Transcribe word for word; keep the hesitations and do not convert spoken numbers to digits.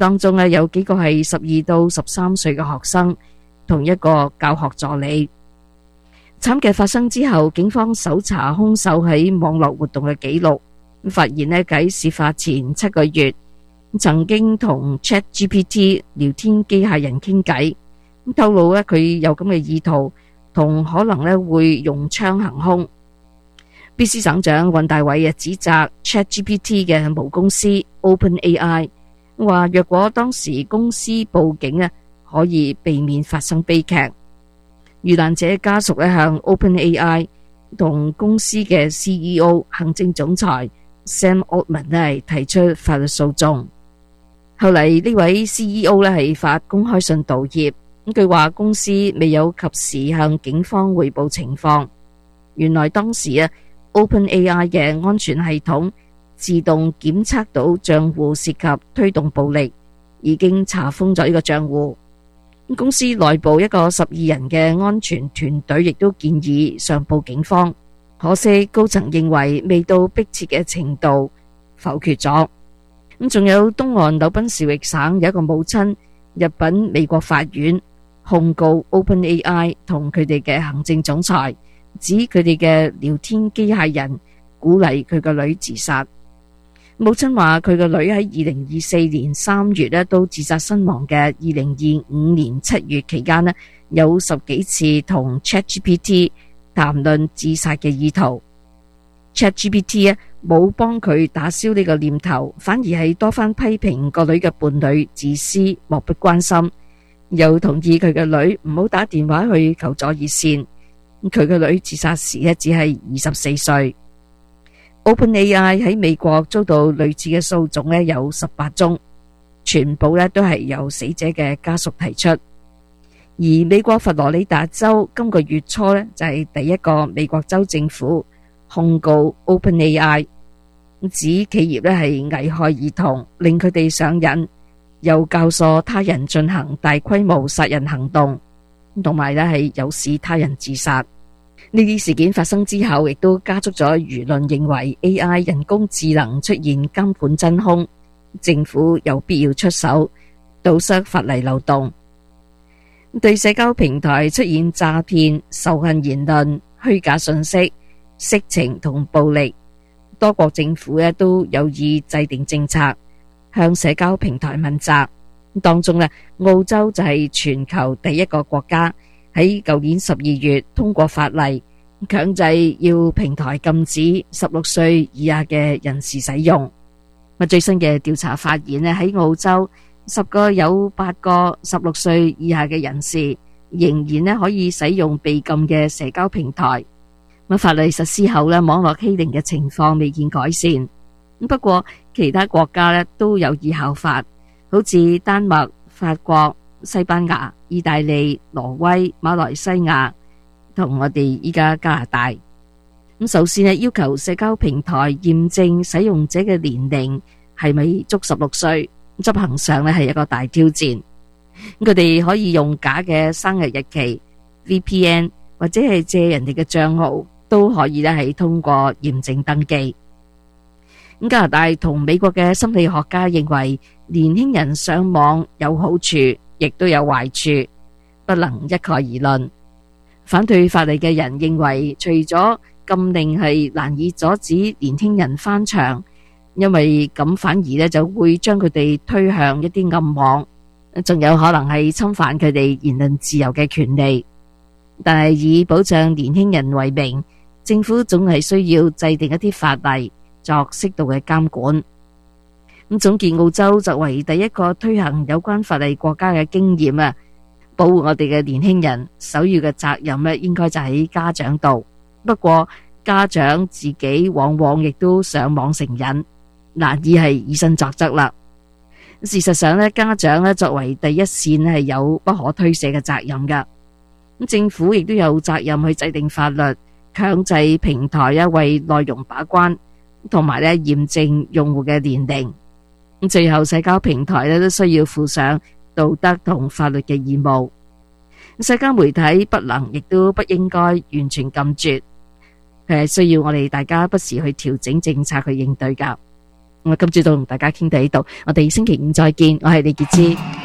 當中咧有幾個係十二到十三歲嘅學生，同一個教學助理。慘劇發生之後，警方搜查兇手喺網絡活動嘅記錄，發現咧喺事發前七個月曾經同 ChatGPT 聊天機械人傾偈，透露咧佢有咁嘅意圖，同可能咧會用槍行兇。B C 省長尹大偉啊指責 ChatGPT 嘅母公司 OpenAI， 話若果當時公司報警啊，可以避免發生悲劇。遇難者家屬咧向 OpenAI 同公司嘅 C E O 行政總裁 Sam Altman 咧提出法律訴訟。後嚟呢位 C E O 咧係發公開信道歉，咁佢話公司未有及時向警方匯報情況。原來當時啊 OpenAI 嘅安全系統自動檢測到賬戶涉及推動暴力，已經查封咗呢個賬戶。公司內部一個十二人嘅安全團隊亦都建議上報警方，可惜高層認為未到迫切嘅程度，否決咗。咁仲有東岸紐賓士域省有一個母親入稟美國法院控告 OpenAI 同佢哋嘅行政總裁，指佢哋嘅聊天機械人鼓勵佢個女自殺。母親話佢個女喺二零二四年三月咧到自殺身亡嘅二零二五年七月期間咧，有十幾次同 ChatGPT 談論自殺嘅意圖。ChatGPT 啊冇幫佢打消呢個念頭，反而係多番批評個女嘅伴侶自私、漠不關心，又同意佢嘅女唔好打電話去求助熱線。佢嘅女自殺時咧只係二十四歲。OpenAI 喺美國遭到類似嘅訴訟咧有十八宗，全部咧都係由死者嘅家屬提出。而美國佛羅里達州今個月初咧就係第一個美國州政府控告 OpenAI， 指企業咧係危害兒童，令佢哋上癮，又教唆他人進行大規模殺人行動，同埋咧係誘使他人自殺。呢啲事件發生之後，亦都加速咗輿論認為 A I 人工智能出現監管真空，政府有必要出手堵塞法例漏洞。對社交平台出現詐騙、仇恨言論、虛假信息、色情同暴力，多國政府咧都有意制定政策，向社交平台問責。當中咧，澳洲就係全球第一個國家，喺舊年十二月通過法例，強制要平台禁止十六歲以下嘅人士使用。最新嘅調查發現咧，喺澳洲十個有八個十六歲以下嘅人士仍然咧可以使用被禁嘅社交平台。咁法例實施後咧，網絡欺凌嘅情況未見改善。不過其他國家咧都有意效法，好似丹麥、法國、西班牙、意大利、挪威、馬來西亞同我哋依家加拿大。咁首先咧，要求社交平台驗證使用者嘅年齡係咪足十六歲，執行上咧係一個大挑戰。佢哋可以用假嘅生日日期、V P N 或者係借人哋嘅賬號，都可以咧係通過驗證登記。咁加拿大同美國嘅心理學家認為，年輕人上網有好處，亦都有壞處，不能一概而論。反對法例嘅人認為，除咗禁令係難以阻止年輕人翻牆，因為咁反而咧就會將佢哋推向一啲暗網，仲有可能係侵犯佢哋言論自由嘅權利。但係以保障年輕人為名，政府總係需要制定一啲法例作適度嘅監管。咁總結澳洲作為第一個推行有關法例國家嘅經驗啊，保護我哋嘅年輕人，首要嘅責任咧應該就喺家長度。不過家長自己往往亦都上網成癮，難以係以身作則啦。事實上咧，家長咧作為第一線係有不可推卸嘅責任噶。咁政府亦都有責任去制定法律，強制平台啊為內容把關，同埋咧驗證用戶嘅年齡。咁最後社交平台咧都需要負上道德同法律嘅義務。社交媒體不能亦都不應該完全禁絕，佢係需要我哋大家不時去調整政策去應對噶。 我今朝就同大家傾到呢度，我哋星期五再見，我係李潔芝。